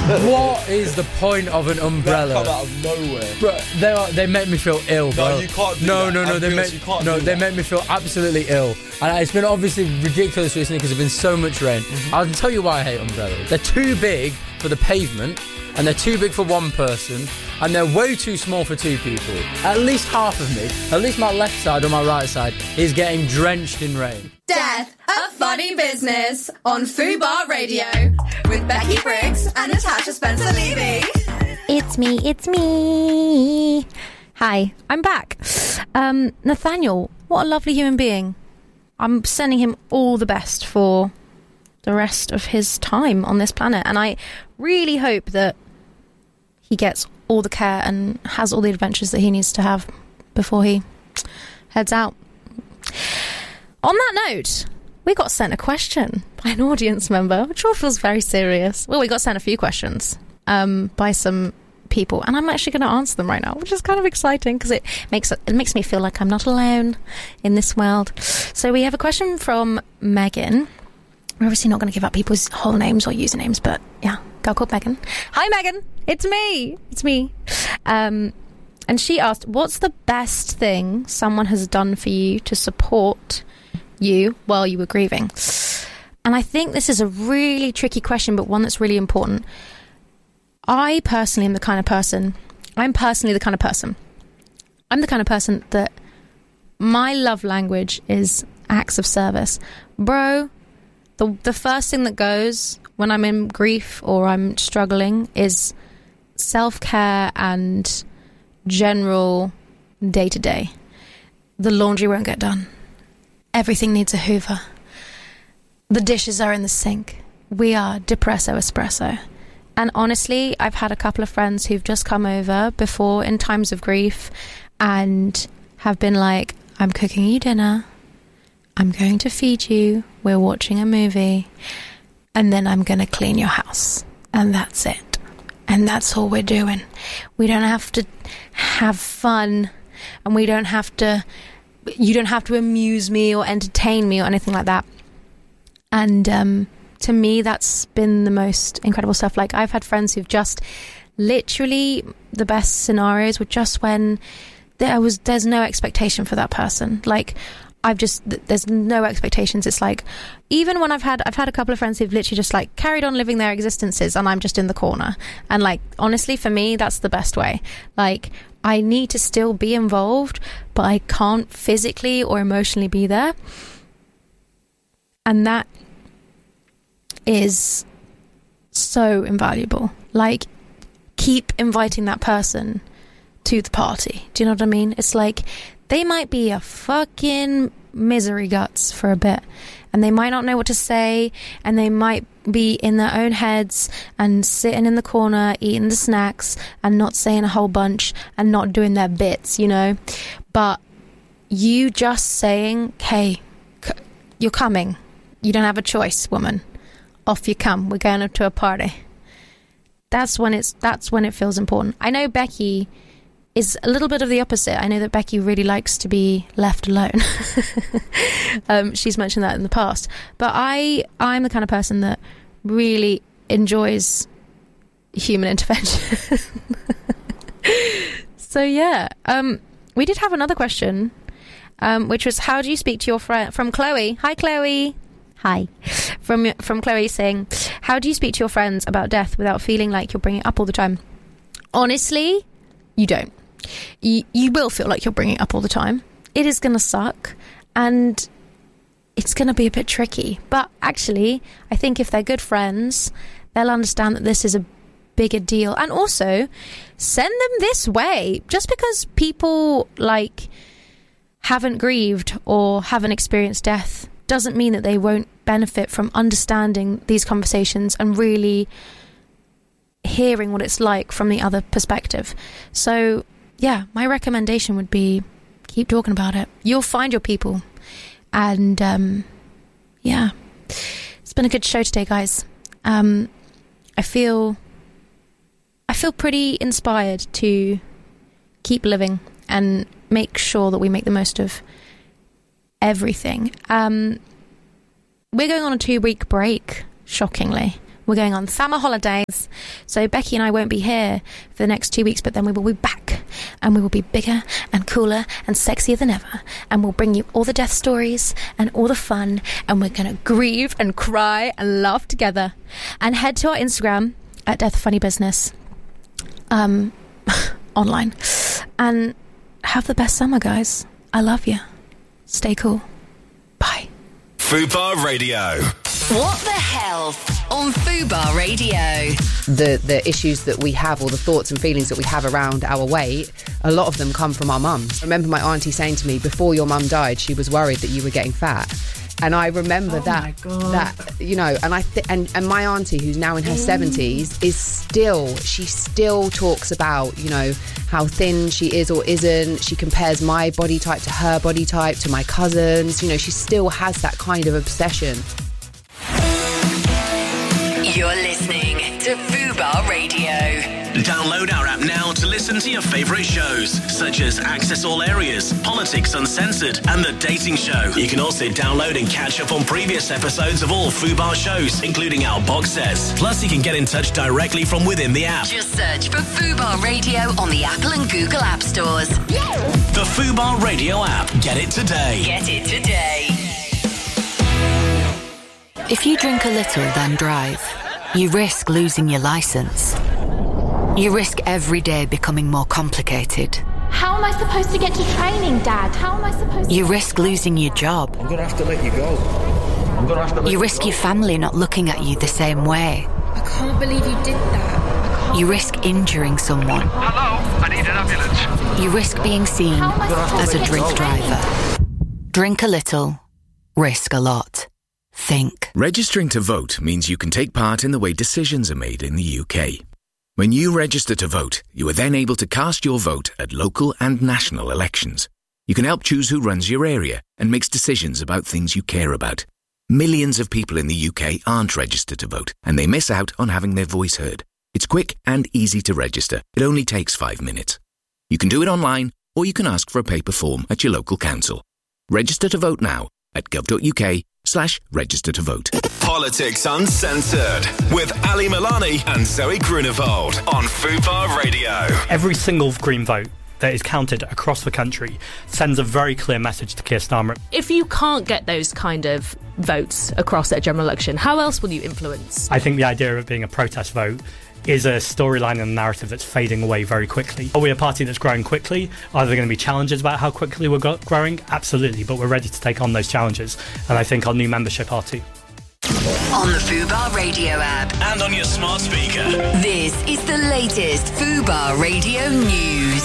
What is the point of an umbrella? That come out of nowhere. Bro, they make me feel ill, bro. No, you can't do no, that. No, they make me feel absolutely ill. And it's been obviously ridiculous recently because there's been so much rain. I'll tell you why I hate umbrellas. They're too big for the pavement, and they're too big for one person, and they're way too small for two people. At least half of me, at least my left side or my right side, is getting drenched in rain. Death of Funny Business on Fubar Radio with Becky Briggs and Natasha Spencer-Levy. It's me. Hi, I'm back. Nathaniel, what a lovely human being. I'm sending him all the best for the rest of his time on this planet, and I really hope that he gets all the care and has all the adventures that he needs to have before he heads out. On that note, we got sent a question by an audience member, which all feels very serious. Well, we got sent a few questions by some people, and I'm actually going to answer them right now, which is kind of exciting because it makes me feel like I'm not alone in this world. So we have a question from Megan. We're obviously not going to give out people's whole names or usernames, but yeah, girl called Megan. Hi, Megan. It's me. And she asked, what's the best thing someone has done for you to support you while you were grieving? And I think this is a really tricky question, but one that's really important. I'm personally the kind of person that my love language is acts of service. Bro, the first thing that goes when I'm in grief or I'm struggling is self-care and general day-to-day. The laundry won't get done. Everything needs a hoover. The dishes are in the sink. We are depresso espresso. And honestly, I've had a couple of friends who've just come over before in times of grief and have been like, I'm cooking you dinner, I'm going to feed you, we're watching a movie, and then I'm going to clean your house. And that's it. And that's all we're doing. We don't have to have fun, and you don't have to amuse me or entertain me or anything like that. And to me, that's been the most incredible stuff. Like, I've had friends who've just literally, the best scenarios were just when there's no expectation for that person. Like, there's no expectations. It's like, even when I've had a couple of friends who've literally just like carried on living their existences and I'm just in the corner. And like, honestly, for me, that's the best way. Like, I need to still be involved, but I can't physically or emotionally be there. And that is so invaluable. Like, keep inviting that person to the party. Do you know what I mean? It's like, they might be a fucking misery guts for a bit, and they might not know what to say, and they might be in their own heads and sitting in the corner eating the snacks and not saying a whole bunch and not doing their bits, you know. But you just saying, hey, you're coming, you don't have a choice, woman, off you come, we're going up to a party. That's when it feels important. I know Becky is a little bit of the opposite. I know that Becky really likes to be left alone. She's mentioned that in the past. But I'm the kind of person that really enjoys human intervention. So yeah, we did have another question, which was, how do you speak to your friend? From Chloe. Hi, Chloe. Hi. From Chloe saying, how do you speak to your friends about death without feeling like you're bringing it up all the time? Honestly, you don't. You will feel like you're bringing it up all the time. It is going to suck, and it's going to be a bit tricky. But actually, I think if they're good friends, they'll understand that this is a bigger deal. And also, send them this way. Just because people like haven't grieved or haven't experienced death doesn't mean that they won't benefit from understanding these conversations and really hearing what it's like from the other perspective. So yeah, my recommendation would be, keep talking about it. You'll find your people. And yeah, it's been a good show today, guys. I feel pretty inspired to keep living and make sure that we make the most of everything. We're going on a 2-week break, shockingly, We're going on summer holidays. So Becky and I won't be here for the next 2 weeks, but then we will be back. And we will be bigger and cooler and sexier than ever. And we'll bring you all the death stories and all the fun. And we're going to grieve and cry and laugh together. And head to our Instagram at Death Funny Business. Online. And have the best summer, guys. I love you. Stay cool. Bye. Fubar Radio. What the health on Fubar Radio? The issues that we have, or the thoughts and feelings that we have around our weight, a lot of them come from our mums. I remember my auntie saying to me, before your mum died, she was worried that you were getting fat. And I remember that, you know, and and my auntie, who's now in her 70s, she still talks about, you know, how thin she is or isn't. She compares my body type to her body type, to my cousins. You know, she still has that kind of obsession. You're listening to Fubar Radio. Download our app now to listen to your favourite shows, such as Access All Areas, Politics Uncensored, and The Dating Show. You can also download and catch up on previous episodes of all Fubar shows, including our box sets. Plus, you can get in touch directly from within the app. Just search for Fubar Radio on the Apple and Google App Stores. The Fubar Radio app. Get it today. Get it today. If you drink a little, then drive, you risk losing your licence. You risk every day becoming more complicated. How am I supposed to get to training, Dad? How am I supposed to... You risk losing your job. I'm going to have to let you go. You risk your family not looking at you the same way. I can't believe you did that. You risk injuring someone. Hello, I need an ambulance. You risk being seen as a drink driver. Drink a little, risk a lot. Think. Registering to vote means you can take part in the way decisions are made in the UK. When you register to vote, you are then able to cast your vote at local and national elections. You can help choose who runs your area and makes decisions about things you care about. Millions of people in the UK aren't registered to vote, and they miss out on having their voice heard. It's quick and easy to register. It only takes 5 minutes. You can do it online, or you can ask for a paper form at your local council. Register to vote now at gov.uk/register to vote. Politics Uncensored with Ali Milani and Zoe Grunewald on Fubar Radio. Every single Green vote that is counted across the country sends a very clear message to Keir Starmer. If you can't get those kind of votes across at a general election, how else will you influence? I think the idea of it being a protest vote is a storyline and a narrative that's fading away very quickly. Are we a party that's growing quickly? Are there going to be challenges about how quickly we're growing? Absolutely, but we're ready to take on those challenges, and I think our new membership are too. On the Fubar Radio app. And on your smart speaker. This is the latest Fubar Radio news.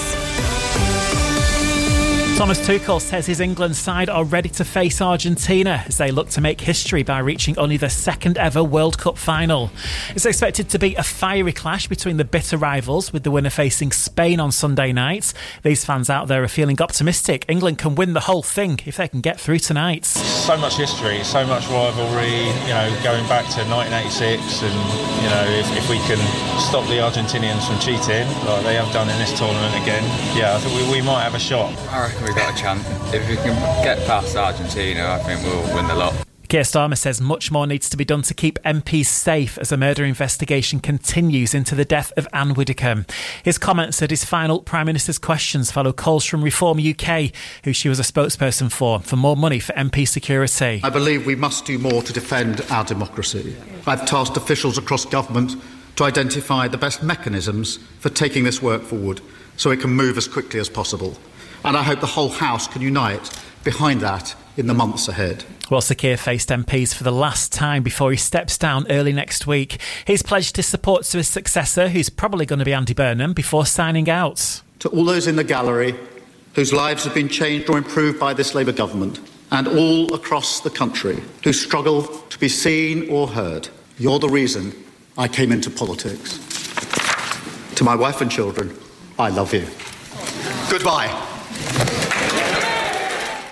Thomas Tuchel says his England side are ready to face Argentina as they look to make history by reaching only their second ever World Cup final. It's expected to be a fiery clash between the bitter rivals, with the winner facing Spain on Sunday night. These fans out there are feeling optimistic England can win the whole thing if they can get through tonight. So much history, so much rivalry, you know, going back to 1986, and, you know, if we can stop the Argentinians from cheating, like they have done in this tournament again, yeah, I think we might have a shot. I reckon we've got a chance. If we can get past Argentina, I think we'll win the lot. Keir Starmer says much more needs to be done to keep MPs safe as a murder investigation continues into the death of Anne Widdecombe. His comments at his final Prime Minister's questions follow calls from Reform UK, who she was a spokesperson for more money for MP security. I believe we must do more to defend our democracy. I've tasked officials across government to identify the best mechanisms for taking this work forward so it can move as quickly as possible. And I hope the whole House can unite behind that in the months ahead. Well, Sir Keir faced MPs for the last time before he steps down early next week. He's pledged his support to his successor, who's probably going to be Andy Burnham, before signing out. To all those in the gallery whose lives have been changed or improved by this Labour government, and all across the country who struggle to be seen or heard, you're the reason I came into politics. To my wife and children, I love you. Goodbye.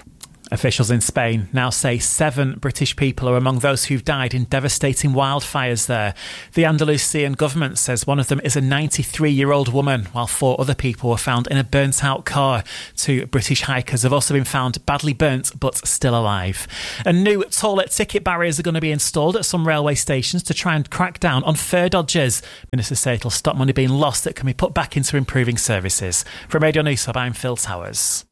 Officials in Spain now say 7 British people are among those who've died in devastating wildfires there. The Andalusian government says one of them is a 93-year-old woman, while 4 other people were found in a burnt-out car. 2 British hikers have also been found badly burnt but still alive. And new toilet ticket barriers are going to be installed at some railway stations to try and crack down on fare dodgers. Ministers say it'll stop money being lost that can be put back into improving services. From Radio News Hub, I'm Phil Towers.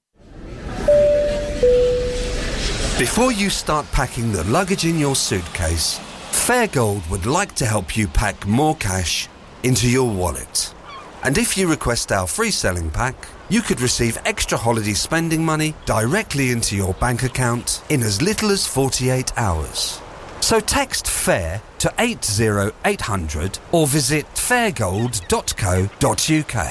Before you start packing the luggage in your suitcase, Fairgold would like to help you pack more cash into your wallet. And if you request our free selling pack, you could receive extra holiday spending money directly into your bank account in as little as 48 hours. So text FAIR to 80800 or visit fairgold.co.uk.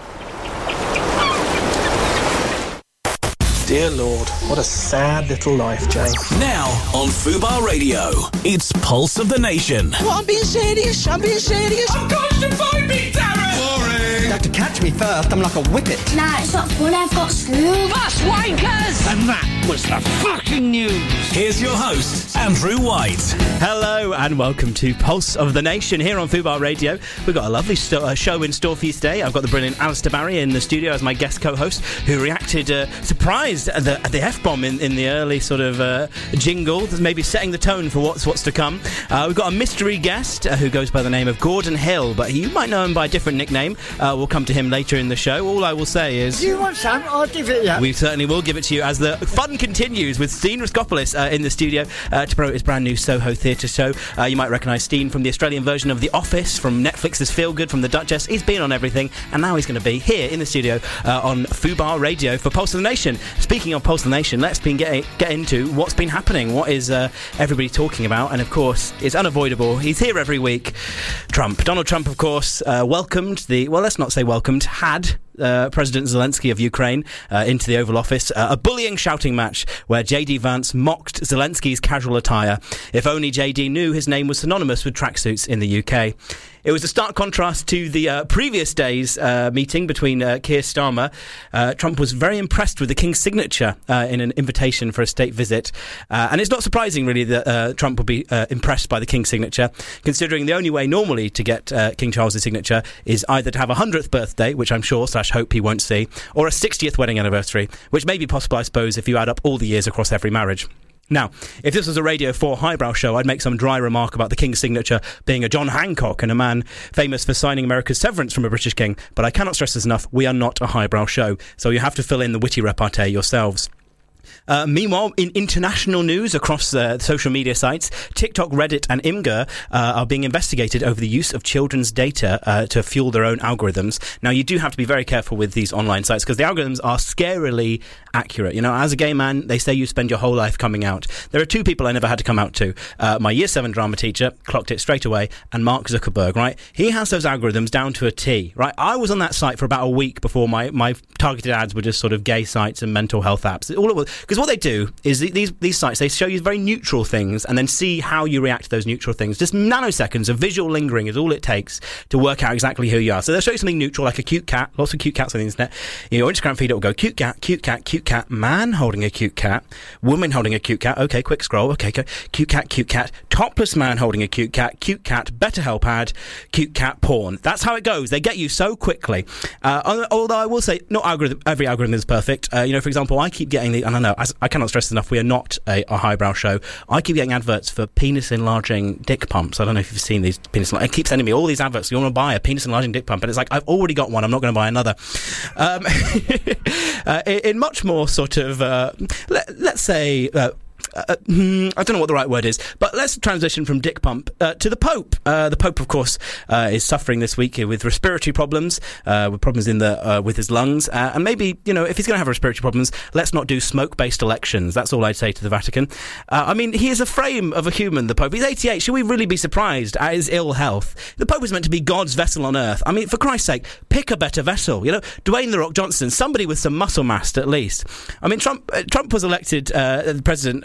Dear Lord, what a sad little life, Jane. Now on Fubar Radio, it's Pulse of the Nation. Oh, I'm being serious. Of course you find me, Darren! Boring! You have to catch me first. I'm like a whippet. Nah, it's not fun. I've got school. Us wankers! And that was the fucking news. Here's your host, Andrew White. Hello and welcome to Pulse of the Nation here on Fubar Radio. We've got a lovely show in store for you today. I've got the brilliant Alistair Barry in the studio as my guest co-host, who reacted surprised at the F-bomb in the early sort of jingle, maybe setting the tone for what's to come. We've got a mystery guest who goes by the name of Gordon Hill, but you might know him by a different nickname. We'll come to him later in the show. All I will say is... Do you want some? I'll give it you. We certainly will give it to you as the fun continues with Steen Raskopoulos in the studio to promote his brand new Soho Theatre show. You might recognise Steen from the Australian version of The Office, from Netflix's Feel Good, from The Duchess. He's been on everything, and now he's going to be here in the studio on Fubar Radio for Pulse of the Nation. Speaking of Pulse of the Nation, let's get into what's been happening. What is everybody talking about? And of course, it's unavoidable. He's here every week. Trump. Donald Trump, of course, welcomed let's not say welcomed, had President Zelensky of Ukraine into the Oval Office. A bullying shouting match where J.D. Vance mocked Zelensky's casual attire. If only J.D. knew his name was synonymous with tracksuits in the UK. It was a stark contrast to the previous day's meeting between Keir Starmer. Trump was very impressed with the King's signature in an invitation for a state visit. And it's not surprising, really, that Trump would be impressed by the King's signature, considering the only way normally to get King Charles' signature is either to have a 100th birthday, which I'm sure / hope he won't see, or a 60th wedding anniversary, which may be possible, I suppose, if you add up all the years across every marriage. Now, if this was a Radio 4 highbrow show, I'd make some dry remark about the King's signature being a John Hancock and a man famous for signing America's severance from a British king, but I cannot stress this enough, we are not a highbrow show, so you have to fill in the witty repartee yourselves. Meanwhile, in international news across social media sites, TikTok, Reddit and Imgur are being investigated over the use of children's data to fuel their own algorithms. Now, you do have to be very careful with these online sites because the algorithms are scarily accurate. You know, as a gay man, they say you spend your whole life coming out. There are 2 people I never had to come out to. My Year 7 drama teacher clocked it straight away, and Mark Zuckerberg, right? He has those algorithms down to a T, right? I was on that site for about a week before my targeted ads were just sort of gay sites and mental health apps. All it was, because what they do is these sites, they show you very neutral things and then see how you react to those neutral things. Just nanoseconds of visual lingering is all it takes to work out exactly who you are. So they'll show you something neutral, like a cute cat. Lots of cute cats on the internet. Your Instagram feed, it will go cute cat, cute cat, cute cat, man holding a cute cat, woman holding a cute cat. Okay, quick scroll. Okay, go. Cute cat, topless man holding a cute cat, BetterHelp ad, cute cat porn. That's how it goes. They get you so quickly. Although I will say, not every algorithm is perfect. For example, I keep getting and I know, I cannot stress enough, we are not a highbrow show. I keep getting adverts for penis enlarging dick pumps. I don't know if you've seen these penis. It keeps sending me all these adverts. You want to buy a penis enlarging dick pump, and it's like, I've already got one. I'm not going to buy another. In much more sort of, let's say. I don't know what the right word is, but let's transition from dick pump to the Pope. The Pope, of course, is suffering this week with respiratory problems, with problems with his lungs, and maybe, if he's going to have respiratory problems, let's not do smoke-based elections. That's all I'd say to the Vatican. He is a frame of a human, the Pope. He's 88. Should we really be surprised at his ill health? The Pope is meant to be God's vessel on earth. For Christ's sake, pick a better vessel. Dwayne "The Rock" Johnson, somebody with some muscle mass at least. Trump was elected the president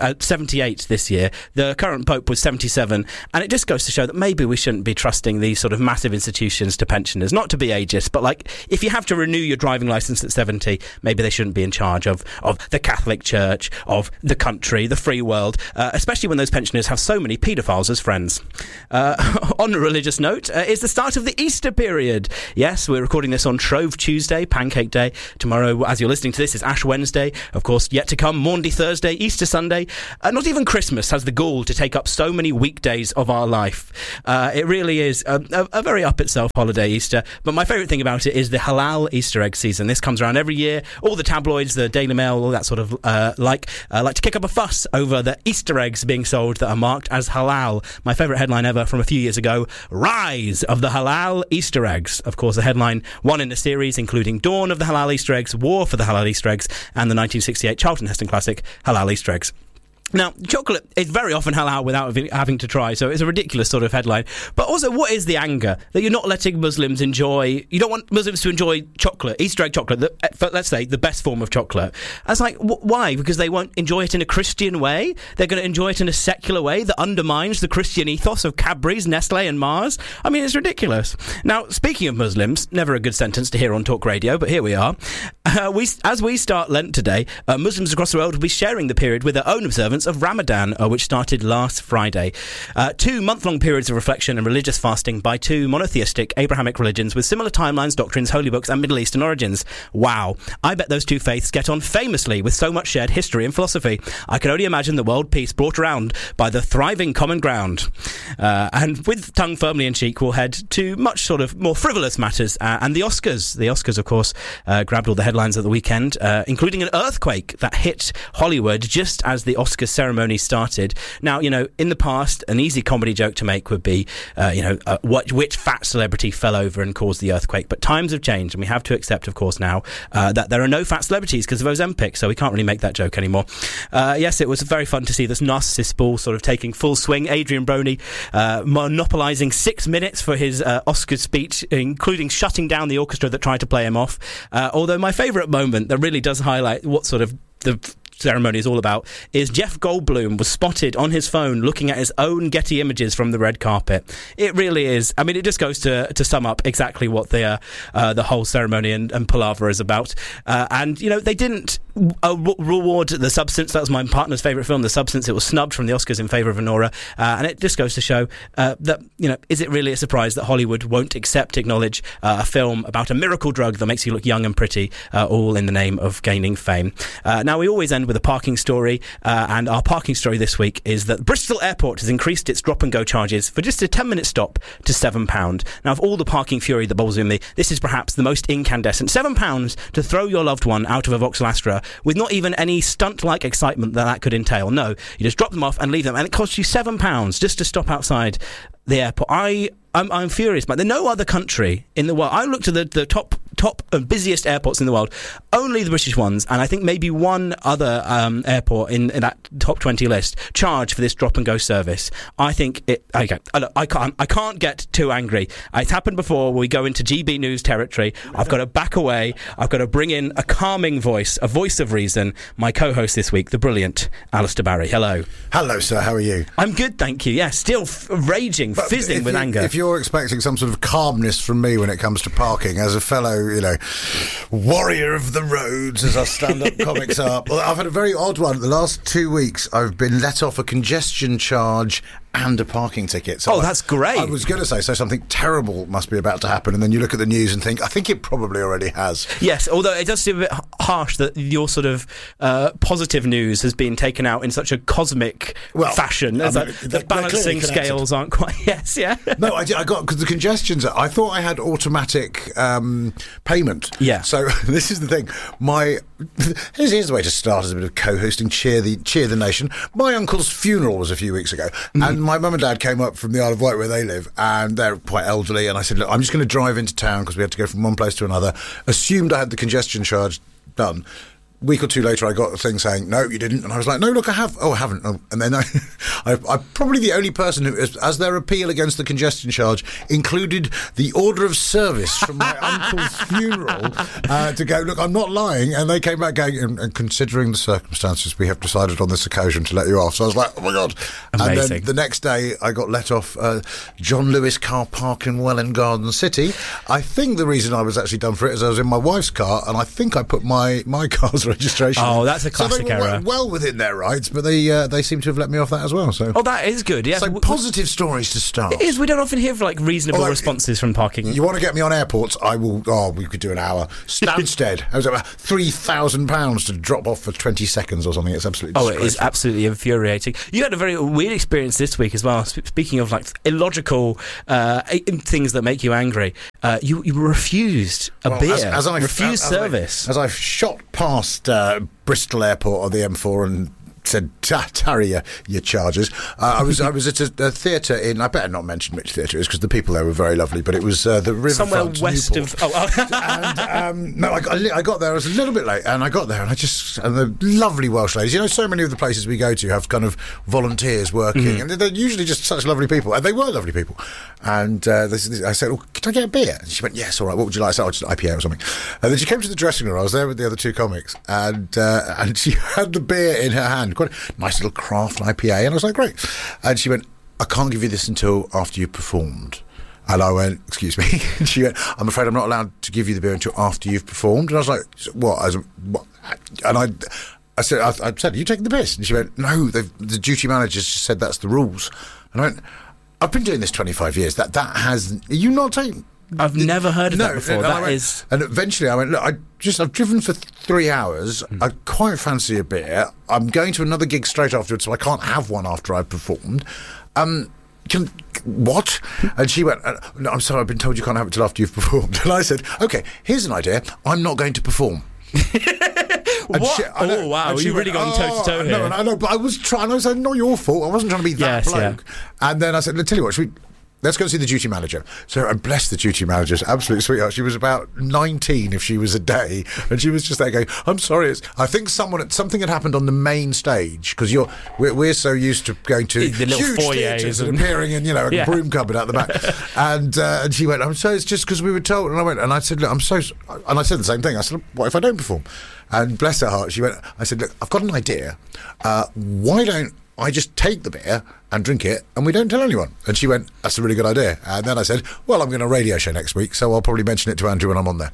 78 this year. The current Pope was 77, and it just goes to show that maybe we shouldn't be trusting these sort of massive institutions to pensioners. Not to be ageist, but like, if you have to renew your driving licence at 70, maybe they shouldn't be in charge of the Catholic Church, of the country, the free world, especially when those pensioners have so many paedophiles as friends. On a religious note, it's the start of the Easter period. Yes, we're recording this on Shrove Tuesday, Pancake Day. Tomorrow, as you're listening to this, is Ash Wednesday. Of course, yet to come, Maundy Thursday, Easter Sunday. Not even Christmas has the gall to take up so many weekdays of our life. It really is a very up-itself holiday, Easter. But my favourite thing about it is the halal Easter egg season. This comes around every year. All the tabloids, the Daily Mail, all that sort of like to kick up a fuss over the Easter eggs being sold that are marked as halal. My favourite headline ever from a few years ago: Rise of the Halal Easter Eggs. Of course, the headline, one in a series including Dawn of the Halal Easter Eggs, War for the Halal Easter Eggs, and the 1968 Charlton Heston classic Halal Easter Eggs. Now, chocolate is very often halal without having to try, so it's a ridiculous sort of headline. But also, what is the anger that you're not letting Muslims enjoy? You don't want Muslims to enjoy chocolate, Easter egg chocolate, let's say the best form of chocolate. It's like, why? Because they won't enjoy it in a Christian way? They're going to enjoy it in a secular way that undermines the Christian ethos of Cadbury's, Nestle and Mars? I mean, it's ridiculous. Now, speaking of Muslims, never a good sentence to hear on Talk Radio, but here we are. As we start Lent today, Muslims across the world will be sharing the period with their own observance of Ramadan, which started last Friday. 2 month-long periods of reflection and religious fasting by two monotheistic Abrahamic religions with similar timelines, doctrines, holy books and Middle Eastern origins. Wow. I bet those two faiths get on famously with so much shared history and philosophy. I can only imagine the world peace brought around by the thriving common ground. And with tongue firmly in cheek, we'll head to much sort of more frivolous matters and the Oscars. The Oscars, of course, grabbed all the headlines of the weekend, including an earthquake that hit Hollywood just as the Oscars ceremony started. Now, you know, in the past, an easy comedy joke to make would be, which fat celebrity fell over and caused the earthquake. But times have changed, and we have to accept, of course, now that there are no fat celebrities because of Ozempic, so we can't really make that joke anymore. Yes, it was very fun to see this narcissist ball sort of taking full swing. Adrian Brody monopolising 6 minutes for his Oscars speech, including shutting down the orchestra that tried to play him off. Although my favourite moment that really does highlight what sort of the ceremony is all about is Jeff Goldblum was spotted on his phone looking at his own Getty images from the red carpet. It really is. I mean, it just goes to sum up exactly what the whole ceremony and palaver is about. And, you know, they didn't reward The Substance. That was my partner's favourite film, The Substance. It was snubbed from the Oscars in favour of Anora. And it just goes to show that, you know, is it really a surprise that Hollywood won't acknowledge a film about a miracle drug that makes you look young and pretty, all in the name of gaining fame? Now, we always end with a parking story, and our parking story this week is that Bristol Airport has increased its drop and go charges for just a 10-minute stop to £7. Now, of all the parking fury that bubbles in me, this is perhaps the most incandescent. £7 to throw your loved one out of a Vauxhall Astra with not even any stunt-like excitement that could entail. No, you just drop them off and leave them, and it costs you £7 just to stop outside the airport. I'm furious, but there's no other country in the world. I looked at the top busiest airports in the world, only the British ones, and I think maybe one other airport in that top 20 list charge for this drop and go service. I think it. Okay, I can't get too angry. It's happened before. We go into GB News territory. I've got to back away. I've got to bring in a calming voice, a voice of reason. My co-host this week, the brilliant Alistair Barry. Hello. Hello, sir. How are you? I'm good, thank you. Yeah, still raging, fizzing with anger. If you're expecting some sort of calmness from me when it comes to parking, as a fellow, you know, warrior of the roads, as our stand-up comics are, well, I've had a very odd one. The last 2 weeks, I've been let off a congestion charge and a parking ticket. So that's great. I was going to say, so something terrible must be about to happen, and then you look at the news and think, I think it probably already has. Yes, although it does seem a bit harsh that your sort of positive news has been taken out in such a cosmic fashion. The balancing scales aren't quite... Yes, yeah. No, I got... Because the congestions... I thought I had automatic payment. Yeah. So this is the thing. Here's the way to start as a bit of co-hosting, cheer the nation. My uncle's funeral was a few weeks ago, and my mum and dad came up from the Isle of Wight where they live, and they're quite elderly, and I said, look, I'm just going to drive into town because we had to go from one place to another. Assumed I had the congestion charge done. week or two later, I got a thing saying, no, you didn't. And I was like, no, look, I have. Oh, I haven't. Oh. And then I'm probably the only person who, as their appeal against the congestion charge, included the order of service from my uncle's funeral to go, look, I'm not lying. And they came back going, and considering the circumstances, we have decided on this occasion to let you off. So I was like, oh my God. Amazing. And then the next day, I got let off John Lewis car park in Welwyn Garden City. I think the reason I was actually done for it is I was in my wife's car, and I think I put my car's registration. Oh, that's a classic error. error. Well within their rights, but they seem to have let me off that as well. So, that is good. Yeah, so positive stories to start. It is. We don't often hear reasonable responses from parking. You want to get me on airports? I will. Oh, we could do an hour. Stansted. I was about £3,000 to drop off for 20 seconds or something. It's absolutely. Oh, it is absolutely infuriating. You had a very weird experience this week as well. Speaking of illogical things that make you angry, you refused a beer. Refused service. As I shot past Bristol Airport on the M4 and said, tarry your charges. I was at a theatre in, I better not mention which theatre it is because the people there were very lovely, but it was the Riverfront, somewhere west Newport. of... And no, I got there, I was a little bit late, and I got there and and the lovely Welsh ladies, so many of the places we go to have kind of volunteers working, and they're usually just such lovely people, and they were lovely people. And I said, can I get a beer? And she went, yes, all right, what would you like? I said, just an IPA or something. And then she came to the dressing room. I was there with the other two comics, and she had the beer in her hand, quite a nice little craft IPA, and I was like, great. And she went, I can't give you this until after you've performed. And I went, excuse me. And she went, I'm afraid I'm not allowed to give you the beer until after you've performed. And I was like, what? And I said, are you taking the piss? And she went, no, the duty manager just said that's the rules. And I went, I've been doing this 25 years. That has... Are you not taking... I've never heard of that before. And eventually I went, look, I've driven for 3 hours. I quite fancy a beer. I'm going to another gig straight afterwards, so I can't have one after I've performed. What? And she went, no, I'm sorry, I've been told you can't have it till after you've performed. And I said, okay, here's an idea. I'm not going to perform. What? Oh, wow. You've really gone toe-to-toe here. No, I know, but I was trying. I said, not your fault. I wasn't trying to be that bloke. Yeah. And then I said, tell you what, let's go see the duty manager. So, and bless the duty manager, absolute sweetheart. She was about 19 if she was a day, and she was just there going, I'm sorry, I think something had happened on the main stage, because we're so used to going to the little huge theatres and appearing in, a broom cupboard out the back. And she went, I'm sorry, it's just because we were told. And I said, look, I'm so... And I said the same thing. I said, what if I don't perform? And bless her heart, I said, look, I've got an idea. Why don't I just take the beer and drink it, and we don't tell anyone? And she went, that's a really good idea. And then I said, well, I'm going to a radio show next week, so I'll probably mention it to Andrew when I'm on there.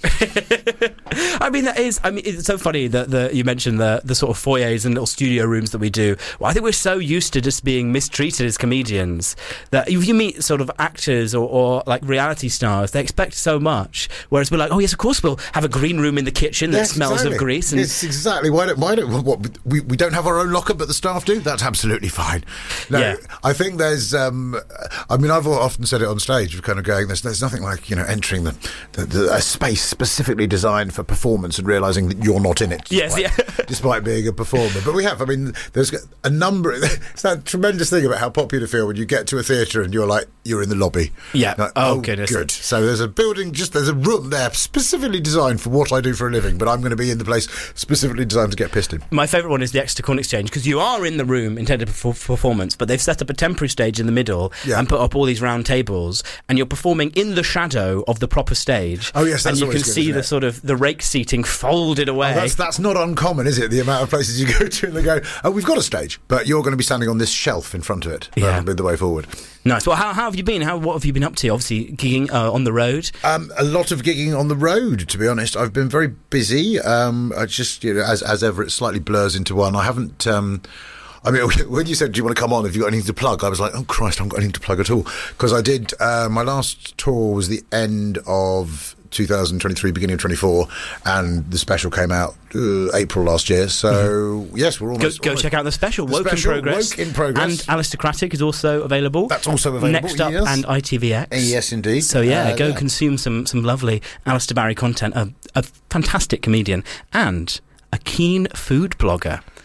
It's so funny that you mentioned the sort of foyers and little studio rooms that we do. Well, I think we're so used to just being mistreated as comedians that if you meet sort of actors or like reality stars, they expect so much. Whereas we're like, oh yes, of course we'll have a green room in the kitchen that smells of grease. And yes, exactly. Why don't we don't have our own locker, but the staff do? That's absolutely fine. No, yeah. I think there's. I've often said it on stage, of kind of going, there's nothing like entering a space specifically designed for performance and realising that you're not in it. Despite being a performer. But we have. There's a number. It's that tremendous thing about how popular you feel when you get to a theatre and you're in the lobby. Yeah. Like, goodness. Good. So there's a building. There's a room there specifically designed for what I do for a living. But I'm going to be in the place specifically designed to get pissed in. My favourite one is the Exeter Corn Exchange, because you are in the room intended for performance, but they've set up a temporary stage in the middle and put up all these round tables, and you're performing in the shadow of the proper stage. Oh yes, that's and you can see the sort of the rake seating folded away. That's not uncommon, is it? The amount of places you go to and they go, oh, we've got a stage, but you're going to be standing on this shelf in front of it. That'll be the way forward. Nice. Well, how have you been? What have you been up to? Obviously, gigging on the road. A lot of gigging on the road, to be honest. I've been very busy. I just, as ever, it slightly blurs into one. I haven't. When you said, do you want to come on, have you got anything to plug? I was like, oh Christ, I haven't got anything to plug at all. Because I did, my last tour was the end of 2023, beginning of 24, and the special came out April last year. So, yes, we're almost... Go check out the special, Woke in Progress. And Aristocratic is also available. That's also available, Next Up and ITVX. Yes, indeed. So, go consume some lovely Alistair Barry content. A fantastic comedian and a keen food blogger.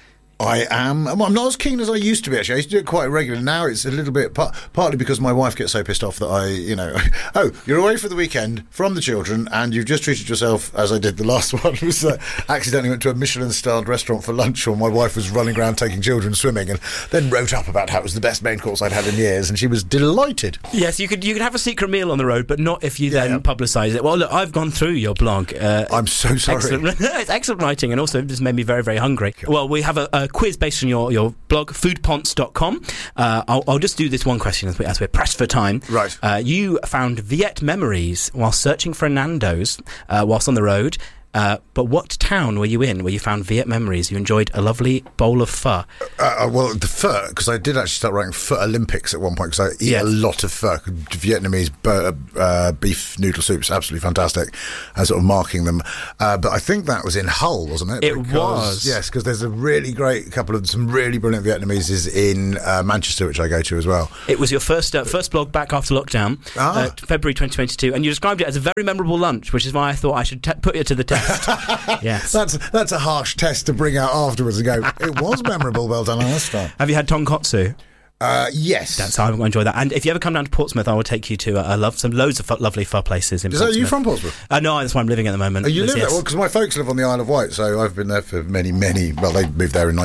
I am. Well, I'm not as keen as I used to be, actually. I used to do it quite regularly. Now it's a little bit, partly because my wife gets so pissed off that oh, you're away for the weekend from the children and you've just treated yourself, as I did the last one, was accidentally went to a Michelin-starred restaurant for lunch while my wife was running around taking children swimming, and then wrote up about how it was the best main course I'd had in years, and she was delighted. Yes, you could have a secret meal on the road, but not if you then publicise it. Well, look, I've gone through your blog. I'm so sorry. Excellent. It's excellent writing, and also just made me very, very hungry. Well, we have a quiz based on your blog, foodponts.com. I'll just do this one question as we're pressed for time. Right. You found Viet memories while searching for Nando's whilst on the road. But what town were you in where you found Viet memories? You enjoyed a lovely bowl of pho. Well, the pho, because I did actually start writing Pho Olympics at one point, because I eat a lot of pho. Vietnamese beef noodle soups, absolutely fantastic, sort of marking them. But I think that was in Hull, wasn't it? It was. Yes, because there's a really great couple of some really brilliant Vietnamese in Manchester, which I go to as well. It was your first blog back after lockdown, February 2022, and you described it as a very memorable lunch, which is why I thought I should put it to the test. Yes, that's a harsh test to bring out afterwards and go, it was memorable, well done, Alistair. Have you had tonkotsu? Yes. That's how I'm going to enjoy that. And if you ever come down to Portsmouth, I will take you to loads of lovely pho places in Portsmouth. Are you from Portsmouth? No, that's where I'm living at the moment. Oh, you live there? Well, because my folks live on the Isle of Wight, so I've been there for many, well, they moved there in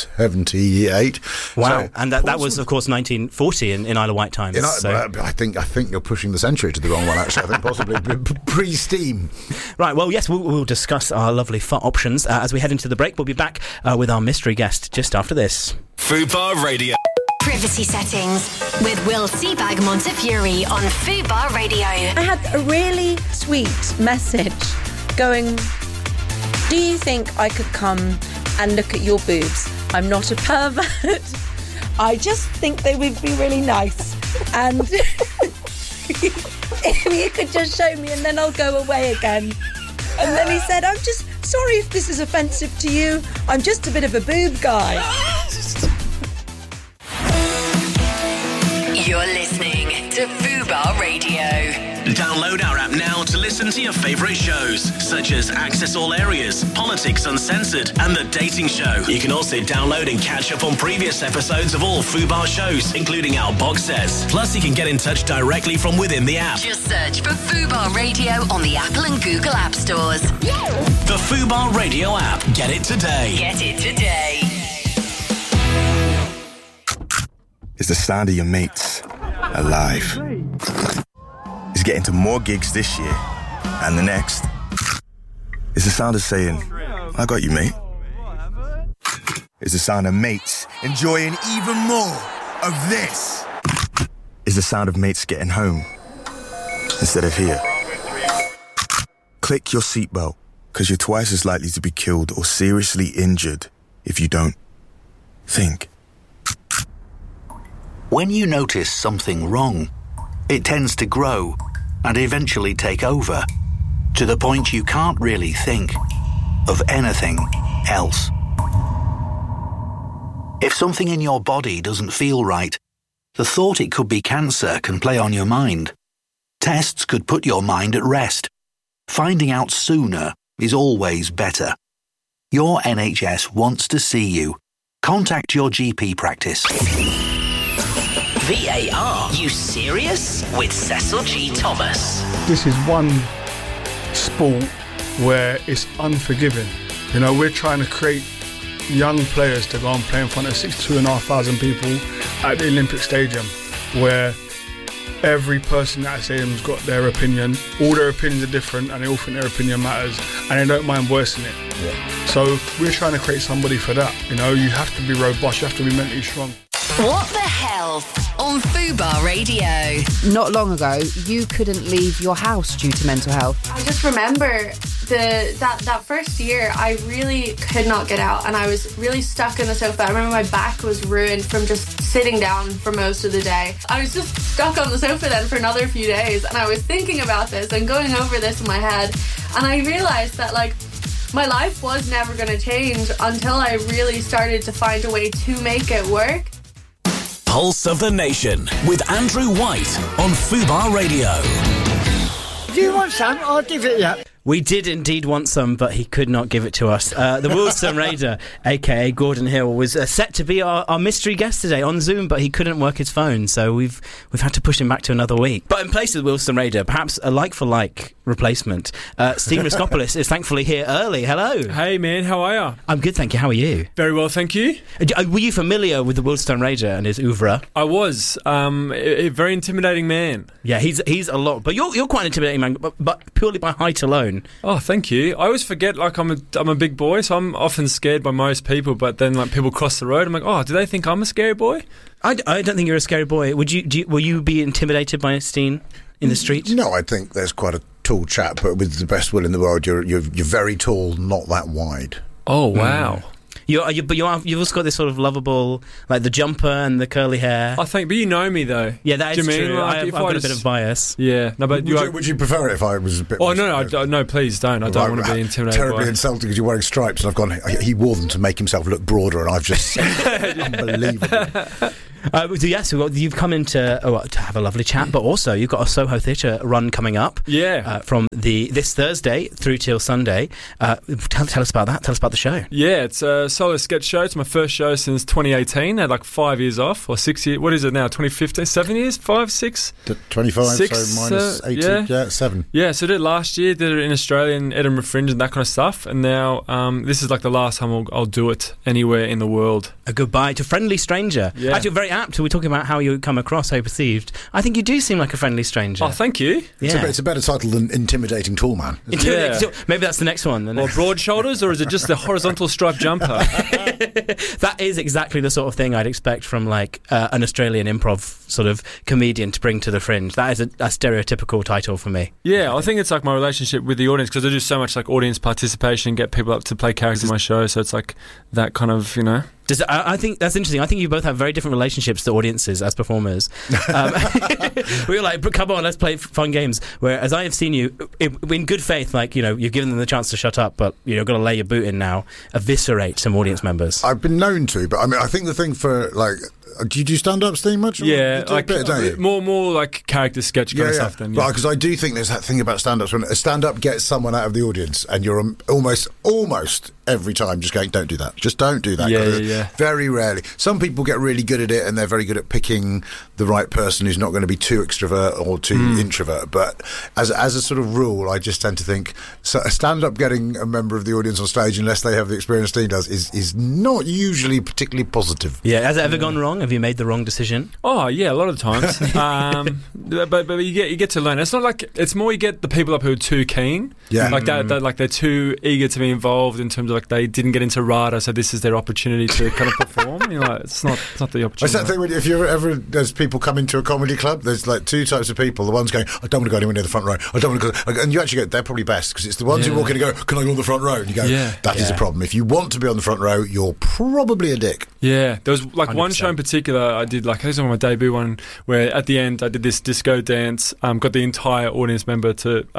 1978. Wow. So, and that was, of course, 1940 in Isle of Wight times. I think you're pushing the century to the wrong one, actually. I think possibly pre-steam. Right, well, yes, we'll discuss our lovely pho options as we head into the break. We'll be back with our mystery guest just after this. Fubar Radio. Privacy settings with Will Seabag Montefiore on Fubar Radio. I had a really sweet message going, do you think I could come and look at your boobs? I'm not a pervert. I just think they would be really nice. And if you could just show me and then I'll go away again. And then he said, I'm just sorry if this is offensive to you. I'm just a bit of a boob guy. You're listening to Fubar Radio. Download our app now to listen to your favourite shows, such as Access All Areas, Politics Uncensored, and The Dating Show. You can also download and catch up on previous episodes of all Fubar shows, including our box sets. Plus, you can get in touch directly from within the app. Just search for Fubar Radio on the Apple and Google App Stores. The Fubar Radio app. Get it today. Get it today. It's the sound of your mates alive. It's getting to more gigs this year and the next. It's the sound of saying, I got you, mate. It's the sound of mates enjoying even more of this. It's the sound of mates getting home instead of here. Click your seatbelt, because you're twice as likely to be killed or seriously injured if you don't think. When you notice something wrong, it tends to grow and eventually take over, to the point you can't really think of anything else. If something in your body doesn't feel right, the thought it could be cancer can play on your mind. Tests could put your mind at rest. Finding out sooner is always better. Your NHS wants to see you. Contact your GP practice. VAR, you serious? With Cecil G. Thomas. This is one sport where it's unforgiving. You know, we're trying to create young players to go and play in front of 62,500 people at the Olympic Stadium, where every person at that stadium's got their opinion. All their opinions are different and they all think their opinion matters and they don't mind voicing it. Yeah. So we're trying to create somebody for that. You know, you have to be robust, you have to be mentally strong. What the Health on Fubar Radio. Not long ago, you couldn't leave your house due to mental health. I just remember that first year, I really could not get out and I was really stuck in the sofa. I remember my back was ruined from just sitting down for most of the day. I was just stuck on the sofa then for another few days and I was thinking about this and going over this in my head, and I realised that, like, my life was never going to change until I really started to find a way to make it work. Pulse of the Nation with Andrew White on Fubar Radio. Do you want some? I'll give it you. We did indeed want some, but he could not give it to us. The Willstone Raider, a.k.a. Gordon Hill, was set to be our mystery guest today on Zoom, but he couldn't work his phone, so we've had to push him back to another week. But in place of the Willstone Raider, perhaps a like-for-like replacement, Steve Riskopoulos is thankfully here early. Hello. Hey, man, how are you? I'm good, thank you. How are you? Very well, thank you. Were you familiar with the Willstone Raider and his oeuvre? I was. A very intimidating man. Yeah, he's a lot, but you're quite an intimidating man, but purely by height alone. Oh, thank you. I always forget, like, I'm a big boy, so I'm often scared by most people, but then, like, people cross the road, I'm like, oh, do they think I'm a scary boy? I don't think you're a scary boy. Will you be intimidated by Steen in the street? No, I think there's quite a tall chap, but with the best will in the world, you're very tall, not that wide. Oh, wow. You've also got this sort of lovable, like the jumper and the curly hair. I think, but you know me though. Yeah, that is true. Like, I've got a bit of bias. Yeah, no, but would you prefer it if I was a bit? Oh no, please don't. I don't want to be intimidated. Terribly insulting because you're wearing stripes, and I've gone. He wore them to make himself look broader, and I've just unbelievable. Yes, you've come in to have a lovely chat, but also you've got a Soho Theatre run coming up. Yeah, from this Thursday through till Sunday. Tell us about that. Tell us about the show. Yeah, it's a solo sketch show. It's my first show since 2018. I had like 5 years off, or 6 years. What is it now? 2015? 7 years? 5, 6? 25. 6, so minus 18. Yeah, 7. Yeah, so I did it last year. Did it in Australia, in Edinburgh Fringe, and that kind of stuff. And now this is like the last time I'll do it anywhere in the world. A goodbye to Friendly Stranger. Yeah. Actually, very apt. We're talking about how you come across, how you're perceived. I think you do seem like a friendly stranger. Oh, thank you. Yeah. It's a better title than Intimidating Tall Man. Maybe that's the next one. Or Broad Shoulders, or is it just the horizontal striped jumper? That is exactly the sort of thing I'd expect from like an Australian improv sort of comedian to bring to the Fringe. That is a stereotypical title for me. Yeah, I think it's like my relationship with the audience, because I do so much like audience participation, get people up to play characters in my show, so it's like that kind of, you know. I think that's interesting. I think you both have very different relationships to audiences as performers. We were like, come on, let's play fun games. Whereas I have seen you, in good faith, like, you know, you've given them the chance to shut up, but you've got to lay your boot in now, eviscerate some audience members. I've been known to, but I mean, I think the thing for, like, do you do stand-up, Steve, much? Yeah, like, don't you? More like character sketch kind of stuff then. Yeah. Because I do think there's that thing about stand-ups, when a stand-up gets someone out of the audience and you're almost every time just going, don't do that. Just don't do that. Yeah. Very rarely. Some people get really good at it, and they're very good at picking the right person who's not going to be too extrovert or too introvert. But as a sort of rule, I just tend to think a stand-up getting a member of the audience on stage, unless they have the experience Steve does, is not usually particularly positive. Yeah, has it ever gone wrong? Have you made the wrong decision? Oh yeah, a lot of times. But you get to learn. It's not like, it's more you get the people up who are too keen. Yeah, like that like they're too eager to be involved, in terms of like they didn't get into RADA, so this is their opportunity to kind of perform. You know, it's not the opportunity. It's that thing when, if you ever, there's people come into a comedy club, there's like two types of people. The ones going, I don't want to go anywhere near the front row. I don't want to go, and you actually go, they're probably best, because it's the ones who walk in and go, can I go on the front row? And you go, that is a problem. If you want to be on the front row, you're probably a dick. Yeah, there was like 100%. One show in particular I did, like, I think it was my debut one, where at the end I did this disco dance, got the entire audience members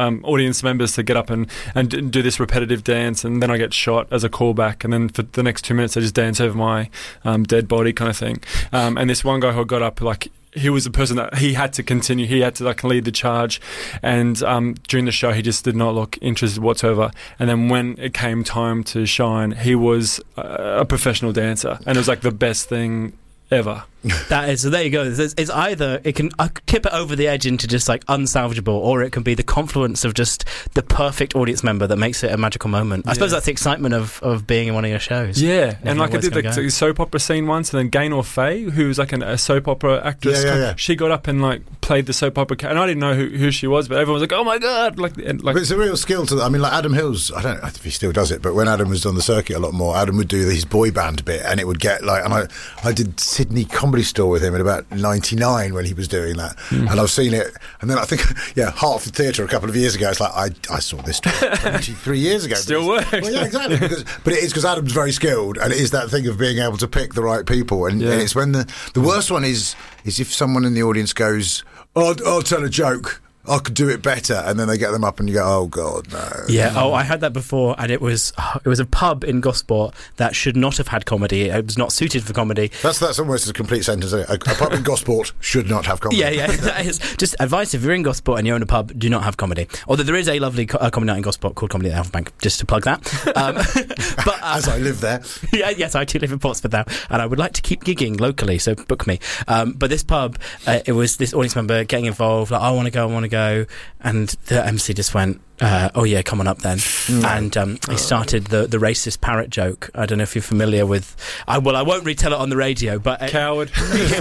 to get up and do this repetitive dance, and then I get shot as a callback, and then for the next 2 minutes I just dance over my dead body kind of thing. And this one guy who got up, like, he was the person that he had to continue. He had to like lead the charge, and during the show he just did not look interested whatsoever. And then when it came time to shine, he was a professional dancer, and it was like the best thing ever. That is, so there you go. It's either it can tip it over the edge into just like unsalvageable, or it can be the confluence of just the perfect audience member that makes it a magical moment. I suppose that's the excitement of being in one of your shows. Yeah, and like I did the soap opera scene once, and then Gaynor Faye, who was like a soap opera actress, she got up and like played the soap opera, and I didn't know who she was, but everyone was like, "Oh my god!" Like, but it's a real skill to. I mean, like Adam Hills. I don't know if he still does it, but when Adam was on the circuit a lot more, Adam would do his boy band bit, and it would get like. And I did Sydney Comedy Store with him in about 99 when he was doing that, and I've seen it, and then I think Hartford Theatre a couple of years ago, it's like I saw this 23 years ago. Still works. Well, yeah, exactly. But it is because Adam's very skilled, and it is that thing of being able to pick the right people, and it's when the worst one is if someone in the audience goes, I'll tell a joke. I could do it better, and then they get them up and you go, oh God, no. Yeah, I had that before, and it was a pub in Gosport that should not have had comedy. It was not suited for comedy. That's almost a complete sentence. A pub in Gosport should not have comedy. Yeah, that is just advice. If you're in Gosport and you own a pub, do not have comedy. Although there is a lovely comedy night in Gosport called Comedy at the Alpha Bank, just to plug that. But as I live there. Yes, I do live in Portsmouth now, and I would like to keep gigging locally, so book me. But this pub, it was this audience member getting involved, like, I want to go, and the MC just went, oh yeah, come on up then. And he started the racist parrot joke. I don't know if you're familiar with... I won't retell it on the radio, but... Coward.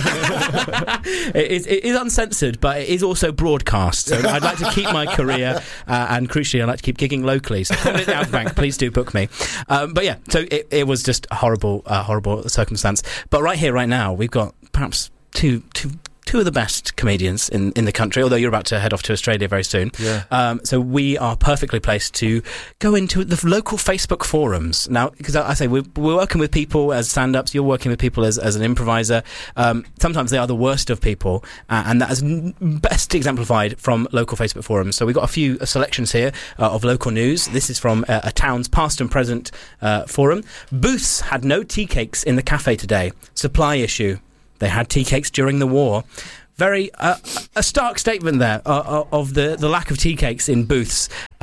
It is uncensored, but it is also broadcast. So I'd like to keep my career, and crucially, I'd like to keep gigging locally. So call it the Alpha Bank, please do book me. But yeah, so it was just a horrible circumstance. But right here, right now, we've got perhaps two of the best comedians in the country, although you're about to head off to Australia very soon. Yeah. So we are perfectly placed to go into the local Facebook forums. Now, because I say we're working with people as stand-ups, you're working with people as an improviser. Sometimes they are the worst of people, and that is best exemplified from local Facebook forums. So we've got a few selections here of local news. This is from a town's past and present forum. Booths had no tea cakes in the cafe today. Supply issue. They had tea cakes during the war. Very a stark statement there of the lack of tea cakes in booths.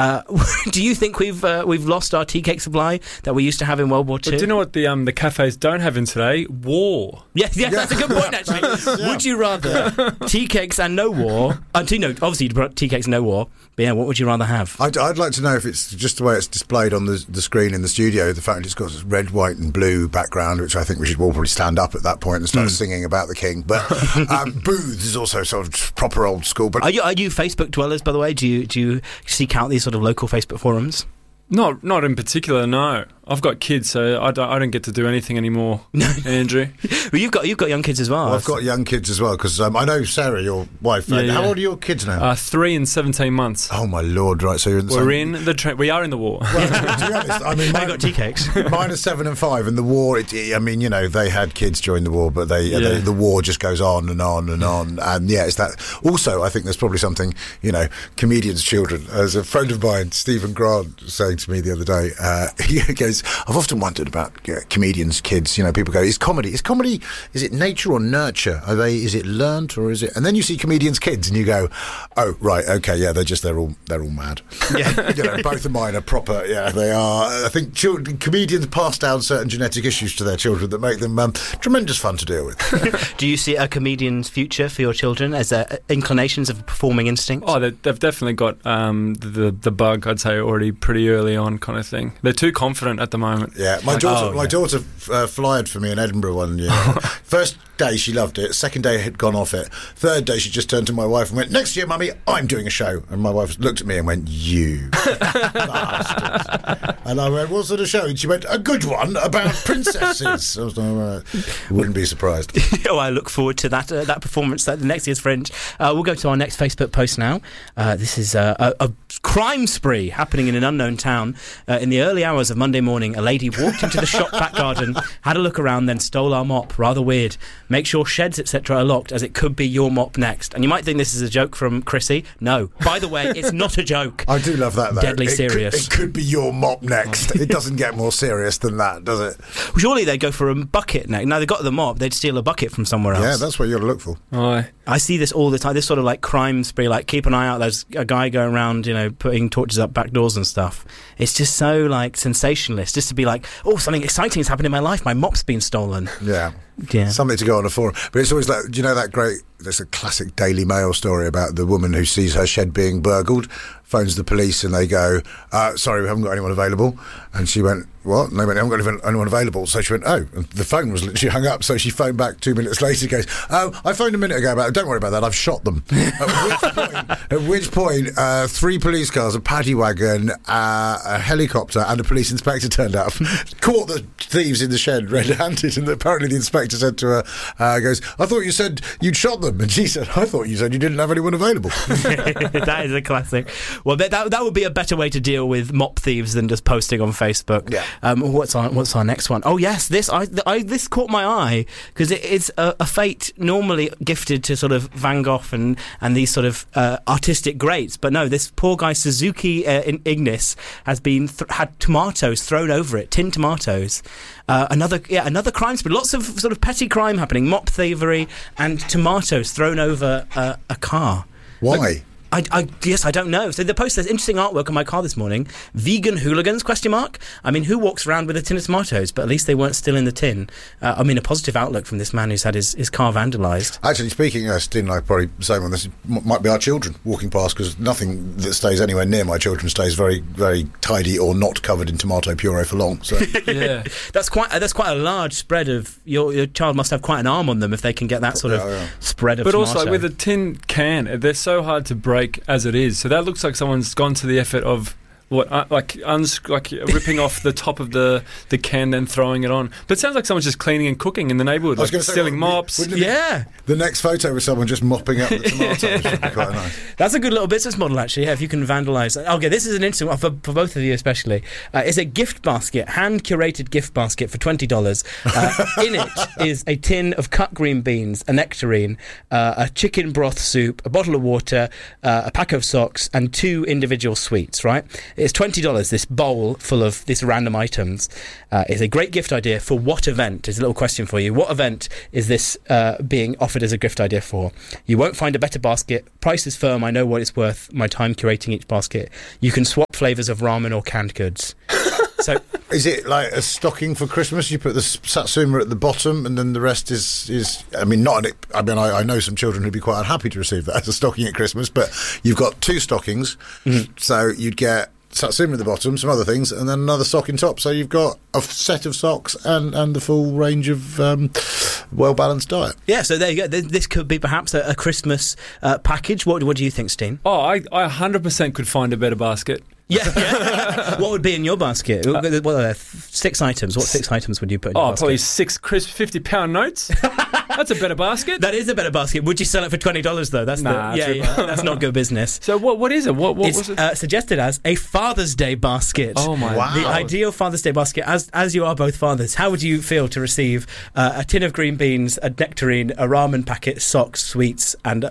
Do you think we've lost our tea cake supply that we used to have in World War II? But do you know what the cafes don't have in today? War. Yes, that's a good point, actually. Would you rather tea cakes and no war? Obviously you'd put tea cakes and no war. But yeah, what would you rather have? I'd like to know if it's just the way it's displayed on the screen in the studio, the fact it's got this red, white and blue background, which I think we should all probably stand up at that point and start singing about the king. But booths is also sort of proper old school. But Are you Facebook dwellers, by the way? Do you seek out these sort of local Facebook forums? Not in particular, no. I've got kids, so I don't get to do anything anymore, Andrew. Well, you've got young kids as well. I've got young kids as well, because I know Sarah, your wife. Yeah. How old are your kids now? 3 and 17 months. Oh my lord! Right, so you're in the we are in the war. Well, to be honest, I mean, I got tea cakes. Mine are 7 and 5, and the war. They had kids during the war, but the war just goes on and on and on. And yeah, it's that. Also, I think there's probably something, comedians' children. As a friend of mine, Stephen Grant, was saying to me the other day, he goes, I've often wondered about comedians' kids. People go, is comedy, is it nature or nurture? Is it learnt or is it? And then you see comedians' kids and you go, oh, right, okay, yeah, they're all mad. Yeah. Both of mine are proper, yeah, they are. I think comedians pass down certain genetic issues to their children that make them tremendous fun to deal with. Do you see a comedian's future for your children as inclinations of performing instinct? Oh, they've definitely got the bug, I'd say, already pretty early on kind of thing. They're too confident at the moment. Yeah, my daughter flyed for me in Edinburgh one year. First day she loved it. Second day had gone off it. Third day she just turned to my wife and went, next year, Mummy, I'm doing a show. And my wife looked at me and went, you bastard. And I went, what sort of show? And she went, a good one about princesses. I was like, wouldn't be surprised. I look forward to that performance at the next year's Fringe. We'll go to our next Facebook post now. This is a crime spree happening in an unknown town. In the early hours of Monday morning, a lady walked into the shop back garden, had a look around, then stole our mop. Rather weird. Make sure sheds, etc. are locked, as it could be your mop next. And you might think this is a joke from Chrissy. No. By the way, it's not a joke. I do love that, though. Deadly serious. It could be your mop next. It doesn't get more serious than that, does it? Well, surely they'd go for a bucket next. Now, they've got the mop, they'd steal a bucket from somewhere else. Yeah, that's what you got to look for. Aye. I see this all the time, this sort of like crime spree, like keep an eye out, there's a guy going around, putting torches up back doors and stuff. It's just so like sensationalist, just to be like, oh, something exciting has happened in my life, my mop's been stolen. Yeah. Something to go on a forum. But it's always like, there's a classic Daily Mail story about the woman who sees her shed being burgled, phones the police and they go, sorry, we haven't got anyone available. And she went, what? And they went, haven't got anyone available. So she went, oh, and the phone was literally hung up. So she phoned back 2 minutes later, goes, oh, I phoned a minute ago about it. Don't worry about that, I've shot them. At which point 3 police cars, a paddy wagon, a helicopter and a police inspector turned up, caught the thieves in the shed red-handed, and apparently the inspector director said to her, goes, I thought you said you'd shot them. And she said, I thought you said you didn't have anyone available. That is a classic. Well, that would be a better way to deal with mop thieves than just posting on Facebook. Yeah. What's our next one? Oh yes, this caught my eye because it's a fate normally gifted to sort of Van Gogh and these sort of artistic greats, but no, this poor guy Suzuki Ignis has been had tomatoes thrown over it, tin tomatoes. Another crime spree. Lots of sort of petty crime happening, mop thievery and tomatoes thrown over a car. Why? I don't know. So the post says, interesting artwork on my car this morning. Vegan hooligans, ? I mean, who walks around with a tin of tomatoes? But at least they weren't still in the tin. I mean, a positive outlook from this man who's had his car vandalised. Actually, speaking of Stin, I probably say on this, might be our children walking past, because nothing that stays anywhere near my children stays very, very tidy or not covered in tomato puree for long. So yeah, that's quite a large spread of your child must have quite an arm on them if they can get that sort of spread of but tomato. But also with a tin can, they're so hard to break as it is. So that looks like someone's gone to the effort of like ripping off the top of the can, then throwing it on. But it sounds like someone's just cleaning and cooking in the neighbourhood, like stealing mops. Yeah. The next photo was someone just mopping up the tomatoes. Would be quite nice. That's a good little business model, actually. Yeah, if you can vandalise. Okay, this is an interesting one for both of you, especially. It's a gift basket, hand curated gift basket for $20. In it is a tin of cut green beans, a nectarine, a chicken broth soup, a bottle of water, a pack of socks, and 2 individual sweets. Right. It's $20, this bowl full of these random items. It's a great gift idea for what event? Is a little question for you. What event is this being offered as a gift idea for? You won't find a better basket. Price is firm. I know what it's worth. My time curating each basket. You can swap flavours of ramen or canned goods. So, is it like a stocking for Christmas? You put the satsuma at the bottom, and then the rest is. I mean, I know some children who'd be quite unhappy to receive that as a stocking at Christmas. But you've got 2 stockings, so you'd get satsuma at the bottom, some other things, and then another sock in top. So you've got a set of socks and the full range of well-balanced diet. Yeah, so there you go. This could be perhaps a Christmas package. What do you think, Steen? Oh, I 100% could find a better basket. Yeah. What would be in your basket? What are there? 6 items. What 6 items would you put in your basket? Probably 6 crisp £50 notes. That's a better basket. That is a better basket. Would you sell it for $20 though? That's that's not good business. So what is it? What was it? Suggested as a Father's Day basket. Oh my! Wow. The ideal Father's Day basket. As you are both fathers, how would you feel to receive a tin of green beans, a nectarine, a ramen packet, socks, sweets, and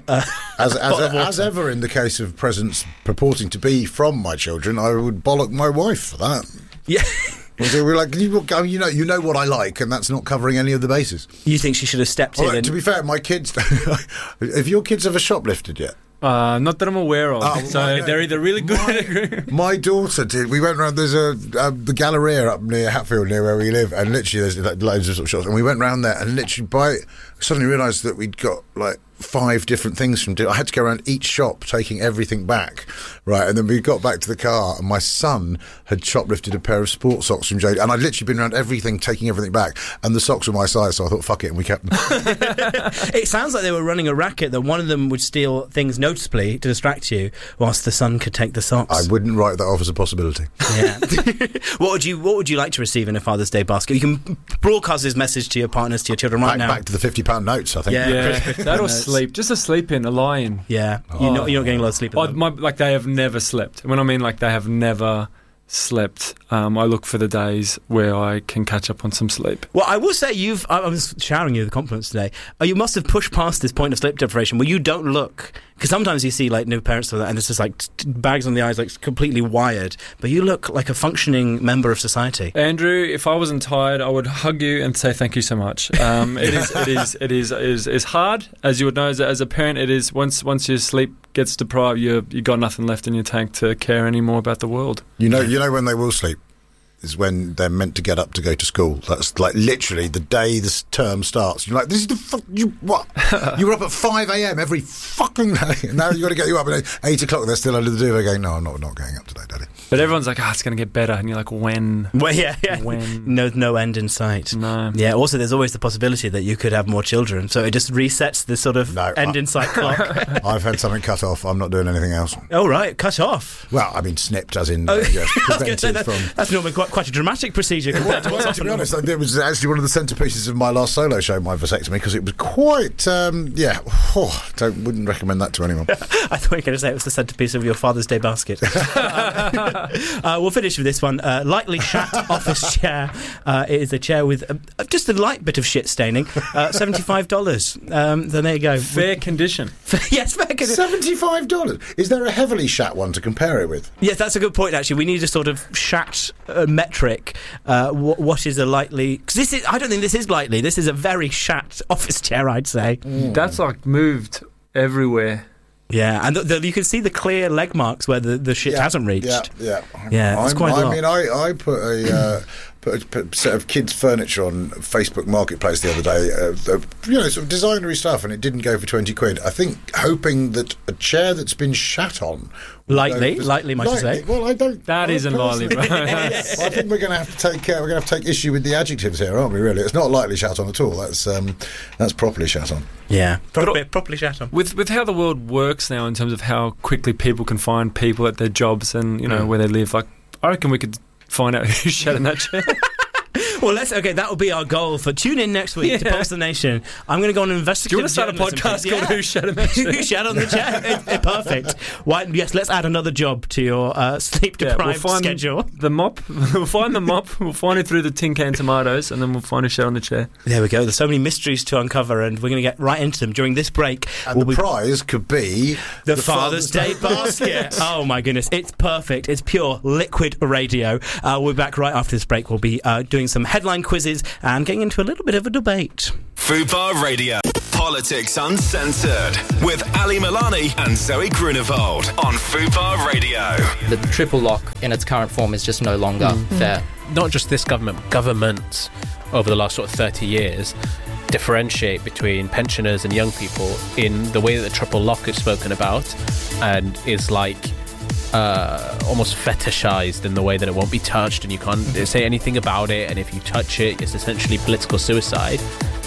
as ever in the case of presents purporting to be from my children, I would bollock my wife for that. Yeah. So we're like, you know what I like, and that's not covering any of the bases. You think she should have stepped in? To be fair, my kids. Have your kids ever shoplifted yet? Not that I'm aware of. They're either really good. My daughter did. We went round. There's the Galleria up near Hatfield, near where we live, and literally there's like loads of sort of shops. And we went round there, and literally suddenly realised that we'd got like 5 different things from. I had to go around each shop taking everything back, right? And then we got back to the car, and my son had shoplifted a pair of sports socks from JD, and I'd literally been around everything, taking everything back, and the socks were my size, so I thought, fuck it, and we kept them. It sounds like they were running a racket that one of them would steal things noticeably to distract you, whilst the son could take the socks. I wouldn't write that off as a possibility. Yeah. What would you like to receive in a Father's Day basket? You can broadcast this message to your partners, to your children now. Back to the £50 notes, I think. Yeah. That or sleep. Just a sleep in, a lie-in. Yeah. You're not getting a lot of sleep. Like they have never slept. When I mean like they have never slept, I look for the days where I can catch up on some sleep. Well, I will say I was showering you the compliments today. You must have pushed past this point of sleep deprivation where you don't look, because sometimes you see like new parents and it's just like bags on the eyes, like completely wired, but you look like a functioning member of society. Andrew, if I wasn't tired, I would hug you and say thank you so much. It is hard, as you would know as a parent. It is once your sleep gets deprived, you got nothing left in your tank to care anymore about the world. You know when they will sleep is when they're meant to get up to go to school. That's like literally the day this term starts. You're like, this is the what? You were up at 5 a.m. every fucking day. Now you've got to get you up at 8 o'clock. They're still under the duvet going, no, I'm not getting up today, Daddy. But everyone's like, it's going to get better. And you're like, when? Well, yeah. When? No end in sight. No. Yeah, also there's always the possibility that you could have more children. So it just resets the sort of end in sight clock. I've had something cut off. I'm not doing anything else. Oh, right. Cut off? Well, I mean snipped as in prevented from... That's normally quite a dramatic procedure compared to what's to be honest, it was actually one of the centerpieces of my last solo show, my vasectomy, because it was quite, wouldn't recommend that to anyone. I thought you were going to say it was the centerpiece of your Father's Day basket. We'll finish with this one. Lightly shat office chair. It is a chair with just a light bit of shit staining. $75. Then there you go. Fair condition. Yes, fair condition. $75. Is there a heavily shat one to compare it with? Yes, that's a good point, actually. We need a sort of shat metric. What is a lightly... Because I don't think this is lightly. This is a very shat office chair, I'd say. That's like moved everywhere. Yeah, and you can see the clear leg marks where the shit hasn't reached. Yeah. It's quite a lot. I mean, I put a set of kids' furniture on Facebook Marketplace the other day, sort of designery stuff, and it didn't go for 20 quid. I think hoping that a chair that's been shat on... Lightly, might you say? Well, I don't... That isn't lightly, bro. I think we're going to have to take issue with the adjectives here, aren't we, really? It's not lightly shat on at all. That's properly shat on. Yeah, properly shat on. With how the world works now in terms of how quickly people can find people at their jobs and, where they live, like, I reckon we could find out who shat in that chair. Well, that will be our goal for tune in next week to Pulse the Nation. I'm going to go on an investigative. Do you want to start a podcast called Who Shat in That Chair? Who shat on the chair? Perfect. Yes, let's add another job to your sleep-deprived schedule. The mop. We'll find the mop. We'll find it through the tin can tomatoes, and then we'll find who shat on the chair. There we go. There's so many mysteries to uncover, and we're going to get right into them during this break. And the prize could be the Father's Day basket. Oh my goodness, it's perfect. It's pure liquid radio. We'll be back right after this break. We'll be doing some headline quizzes and getting into a little bit of a debate. Fubar Radio. Politics Uncensored with Ali Milani and Zoe Grunewald on Fubar Radio. The triple lock in its current form is just no longer fair. Not just this government, governments over the last sort of 30 years differentiate between pensioners and young people in the way that the triple lock is spoken about and is like almost fetishized in the way that it won't be touched and you can't say anything about it, and if you touch it, it's essentially political suicide.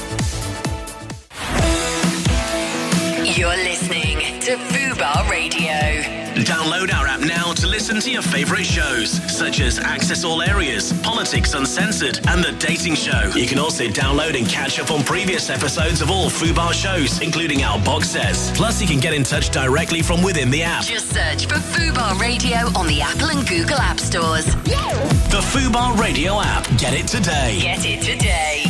You're listening to Fubar Radio. Download our app now to listen to your favourite shows, such as Access All Areas, Politics Uncensored, and The Dating Show. You can also download and catch up on previous episodes of all Fubar shows, including our box sets. Plus, you can get in touch directly from within the app. Just search for Fubar Radio on the Apple and Google App Stores. The Fubar Radio app. Get it today. Get it today.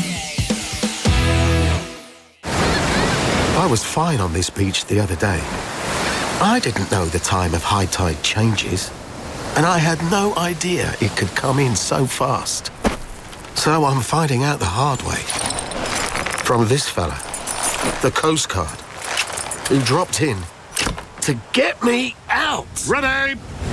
I was fine on this beach the other day. I didn't know the time of high tide changes, and I had no idea it could come in so fast. So I'm finding out the hard way. From this fella, the Coast Guard, who dropped in to get me out. Ready!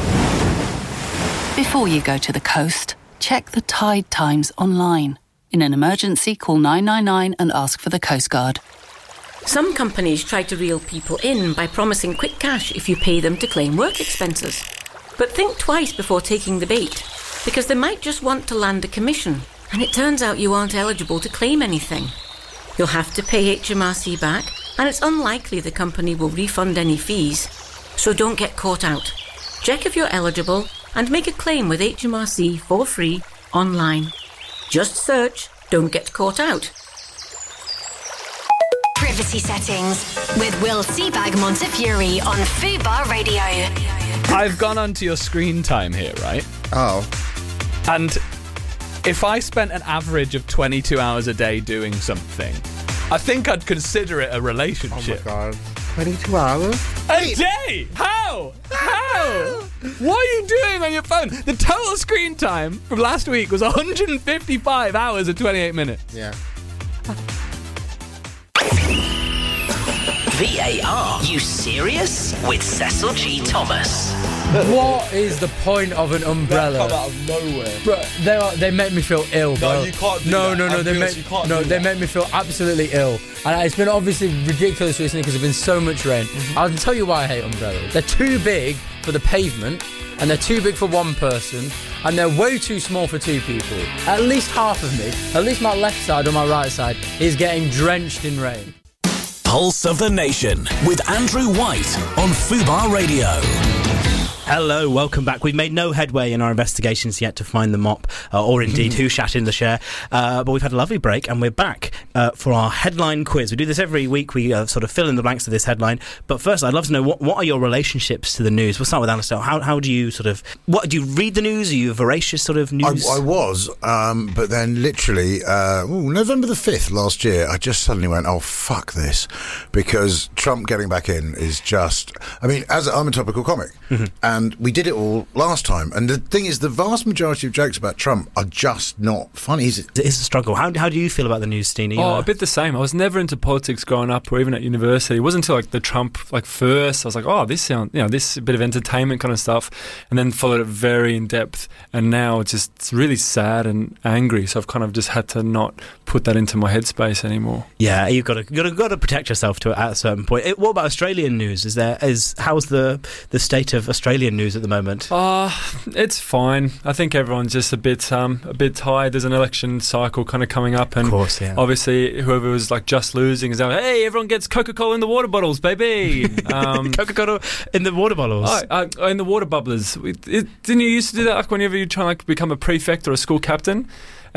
Before you go to the coast, check the tide times online. In an emergency, call 999 and ask for the Coast Guard. Some companies try to reel people in by promising quick cash if you pay them to claim work expenses. But think twice before taking the bait, because they might just want to land a commission, and it turns out you aren't eligible to claim anything. You'll have to pay HMRC back, and it's unlikely the company will refund any fees. So don't get caught out. Check if you're eligible and make a claim with HMRC for free online. Just search "Don't Get Caught Out." Privacy settings with Will Seabag Montefiore on Fubar Radio. I've gone onto your screen time here, right? Oh. And if I spent an average of 22 hours a day doing something, I think I'd consider it a relationship. Oh my God. 22 hours? A day? How? What are you doing on your phone? The total screen time from last week was 155 hours and 28 minutes. Yeah. VAR, you serious? With Cecil G. Thomas. What is the point of an umbrella? That come out of nowhere. Bro, they make me feel ill, bro. No, you can't do no, that. No, they make me feel absolutely ill. And it's been obviously ridiculous recently because there's been so much rain. I'll tell you why I hate umbrellas. They're too big for the pavement, and they're too big for one person, and they're way too small for two people. At least half of me, at least my left side or my right side, is getting drenched in rain. Pulse of the Nation with Andrew White on Fubar Radio. Hello, welcome back. We've made no headway in our investigations yet to find the mop, or indeed who shat in the chair. But we've had a lovely break, and we're back for our headline quiz. We do this every week. We sort of fill in the blanks of this headline. But first, I'd love to know, what are your relationships to the news? We'll start with Alistair. How do you sort of... do you read the news? Are you a voracious sort of news? I was, but then literally, November the 5th last year, I just suddenly went, oh, fuck this. Because Trump getting back in is just... I mean, as I'm a topical comic, and we did it all last time. And the thing is, the vast majority of jokes about Trump are just not funny. It's a struggle. How do you feel about the news, Steenie? A bit the same. I was never into politics growing up or even at university. It wasn't until the Trump first I was like, oh, this sound, this bit of entertainment kind of stuff, and then followed it very in depth. And now it's really sad and angry. So I've kind of just had to not put that into my headspace anymore. Yeah, you've got to protect yourself at a certain point. What about Australian news? How's the state of Australian news at the moment? It's fine. I think everyone's just a bit tired. There's an election cycle kind of coming up, and of course, yeah. Obviously whoever was just losing is like, hey, everyone gets Coca-Cola in the water bottles, baby. Coca-Cola in the water bottles. In the water bubblers. Didn't you used to do that whenever you try to become a prefect or a school captain?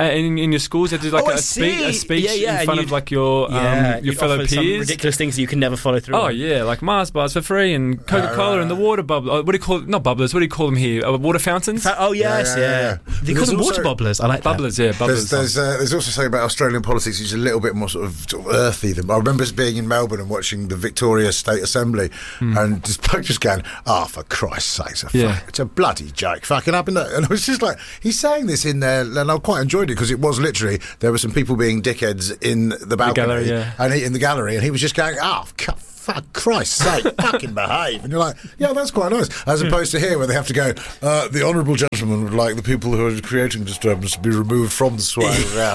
In your schools, you had to do a speech in front of your fellow peers. Some ridiculous things that you can never follow through. Oh yeah, like Mars bars for free and Coca-Cola and the water bubble. What do you call it? Not bubblers. What do you call them here? Water fountains. Yeah. They call them water bubblers. I like that. Bubblers. Yeah, bubblers. There's also something about Australian politics which is a little bit more sort of earthy than I remember being in Melbourne and watching the Victoria State Assembly and this bloke just going, for Christ's sakes, it's a bloody joke, fucking up in there. And I was just like, he's saying this in there, and I quite enjoyed it because it was literally there were some people being dickheads in the balcony in the gallery, and he was just going, for Christ's sake, fucking behave. And you're like, yeah, that's quite nice. As opposed to here where they have to go, the honourable gentleman would like the people who are creating disturbance to be removed from the sway.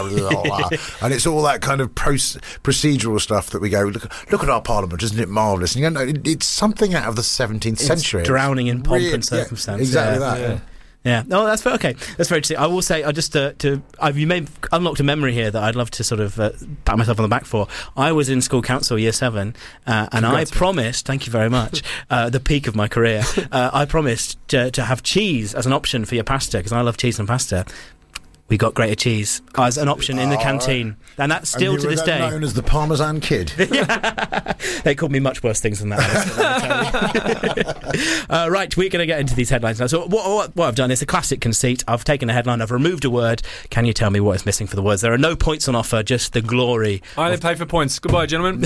And it's all that kind of procedural stuff that we go, look at our parliament, isn't it marvellous? And it's something out of the 17th century. It's drowning in pomp and circumstance. Exactly that. Yeah. Yeah, no, that's okay. That's very interesting. I will say, you may have unlocked a memory here that I'd love to sort of pat myself on the back for. I was in school council year 7, and I promised, thank you very much, the peak of my career, I promised to have cheese as an option for your pasta, because I love cheese and pasta. We got grated cheese as an option in the canteen, and that's still to this day known as the Parmesan Kid. They called me much worse things than that. Right, we're going to get into these headlines now. So what I've done is a classic conceit. I've taken a headline, I've removed a word. Can you tell me what is missing for the words? There are no points on offer, just the glory. I only pay for points. Goodbye, gentlemen.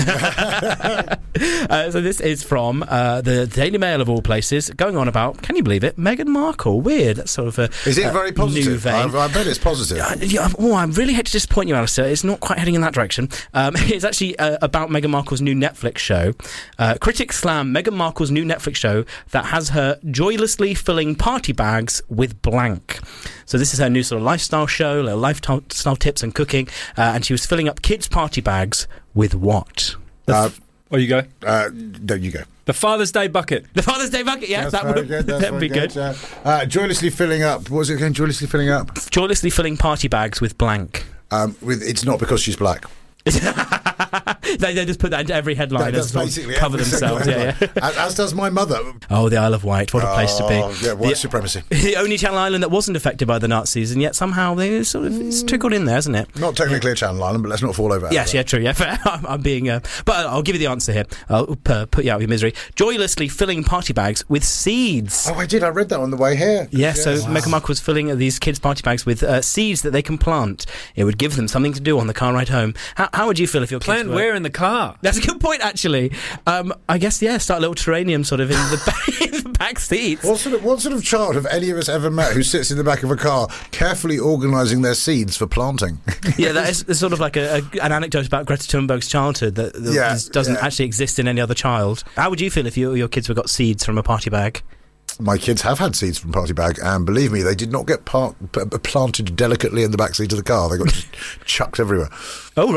So this is from the Daily Mail of all places, going on about, can you believe it, Meghan Markle. Weird. That's sort of a Is it very positive? New vein. I bet it's positive. I really hate to disappoint you, Alistair. It's not quite heading in that direction. It's actually about Meghan Markle's new Netflix show. Critics slam Meghan Markle's new Netflix show that has her joylessly filling party bags with blank. So this is her new sort of lifestyle show, lifestyle tips and cooking, and she was filling up kids' party bags with what? You go. No, you go. The Father's Day bucket. The Father's Day bucket, yes. That would be good. Joylessly filling up. What was it again? Joylessly filling up? Joylessly filling party bags with blank. It's not because she's black. They just put that into every headline as basically cover themselves. Yeah. As does my mother. Oh, the Isle of Wight, what a place to be. Yeah, white supremacy. The only Channel Island that wasn't affected by the Nazis, and yet somehow they sort of it's trickled in there, hasn't it? Not technically a Channel Island, but let's not fall over. Yes, true. Yeah, fair. I'm being, but I'll give you the answer here. I'll put you out of your misery. Joylessly filling party bags with seeds. Oh, I did. I read that on the way here. Yeah, so Meghan Markle was filling these kids' party bags with seeds that they can plant. It would give them something to do on the car ride home. How would you feel if your kids plant where in the car? That's a good point, actually. I guess, start a little terrarium sort of in the back seats. What sort of child have any of us ever met who sits in the back of a car carefully organising their seeds for planting? Yeah, that is sort of like an anecdote about Greta Thunberg's childhood that doesn't actually exist in any other child. How would you feel if your kids got seeds from a party bag? My kids have had seeds from party bag, and believe me, they did not get planted delicately in the back seat of the car. They got just chucked everywhere. Oh, right.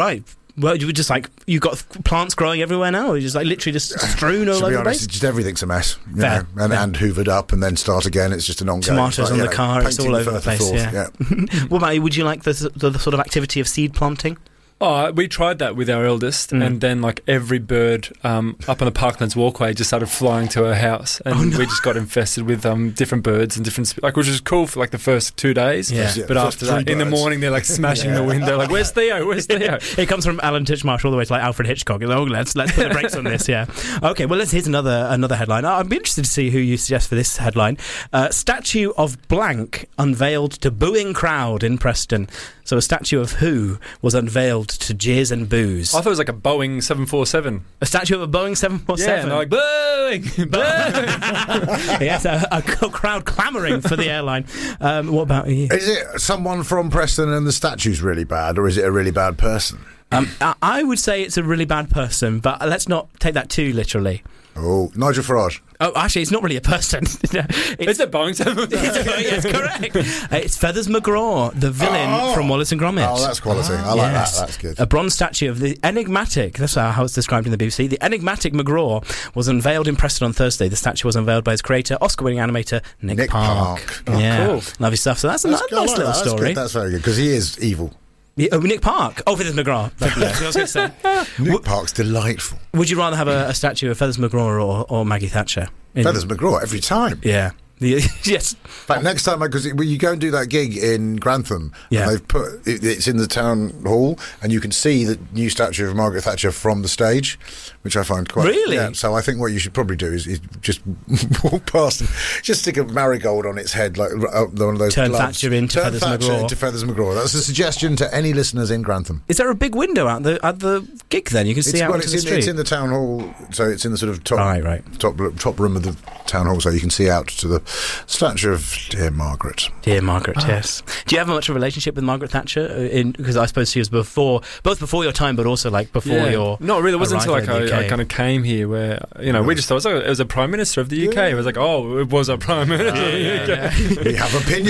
Well, you were just like, you've got plants growing everywhere now, or you just like literally just strewn all To over be the honest, place? just everything's a mess. You Fair. know, and hoovered up and then start again. It's just an ongoing. Tomatoes on the car, it's all over the place. Yeah. What about you? Would you like the sort of activity of seed planting? Oh, we tried that with our eldest, and then like every bird up on the Parklands walkway just started flying to her house, and we just got infested with different birds and different which was cool for like the first 2 days. Yeah. But after that, in the morning, they're like smashing the window, like "Where's Theo? Where's Theo?" It comes from Alan Titchmarsh all the way to like Alfred Hitchcock. Oh, let's put the brakes on this. Yeah. Okay. Well, here's another headline. I'd be interested to see who you suggest for this headline. Statue of blank unveiled to booing crowd in Preston. So a statue of who was unveiled to jeers and boos? I thought it was like a Boeing 747. A statue of a Boeing 747? Yeah, and they're like, Boeing! Boeing! Yes, a crowd clamouring for the airline. What about you? Is it someone from Preston and the statue's really bad, or is it a really bad person? I would say it's a really bad person, but let's not take that too literally. Oh, Nigel Farage. Oh, actually, it's not really a person. It's a Boeing 747. Yes, correct. It's Feathers McGraw, the villain from Wallace and Gromit. Oh, that's quality. I like that. That's good. A bronze statue of the enigmatic, that's how it's described in the BBC, the enigmatic McGraw was unveiled in Preston on Thursday. The statue was unveiled by his creator, Oscar-winning animator Nick Park. Oh, yeah. cool. Lovely stuff. So that's a nice little story. Good. That's very good, because he is evil. Yeah, Nick Park. Oh, Feathers McGraw. I was going to say. Nick Park's delightful. Would you rather have a statue of Feathers McGraw or Maggie Thatcher? Feathers McGraw every time. Yeah. Yes. In fact, next time, because you go and do that gig in Grantham, and they've put it's in the town hall, and you can see the new statue of Margaret Thatcher from the stage, which I find quite really. Yeah, so I think what you should probably do is just walk past and just stick a marigold on its head, like one of those. Turn gloves. Thatcher into Feathers McGraw. Into Feathers McGraw. That's a suggestion to any listeners in Grantham. Is there a big window at the gig? Then you can see out into the street. It's in the town hall, so it's in the sort of top top room of the town hall, so you can see out to the statue of dear Margaret. Dear Margaret, yes. Do you have much of a relationship with Margaret Thatcher? Because I suppose she was both before your time, but also like before your. Not really. It wasn't until I kind of came here where we just thought it was a prime minister of the UK. It was like, oh, it was a prime minister of the UK. We have opinions.